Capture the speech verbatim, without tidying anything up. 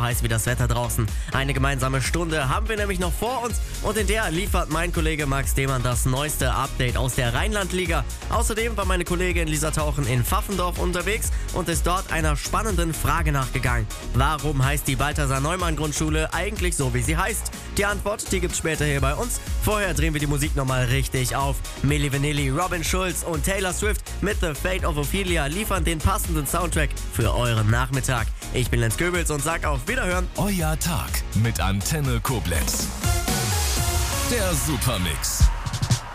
heiß wie das Wetter draußen. Eine gemeinsame Stunde haben wir nämlich noch vor uns und in der liefert mein Kollege Max Demann das neueste Update aus der Rheinland-Liga. Außerdem war meine Kollegin Lisa Tauchen in Pfaffendorf unterwegs und ist dort einer spannenden Frage nachgegangen. Warum heißt die Balthasar-Neumann-Grundschule eigentlich so, wie sie heißt? Die Antwort, die gibt's später hier bei uns. Vorher drehen wir die Musik nochmal richtig auf. Milli Vanilli, Robin Schulz und Taylor Swift mit The Fate of Ophelia liefern den passenden Soundtrack für euren Nachmittag. Ich bin Lenz Köbels und sag auf Wiederhören. Euer Tag mit Antenne Koblenz. Der Supermix.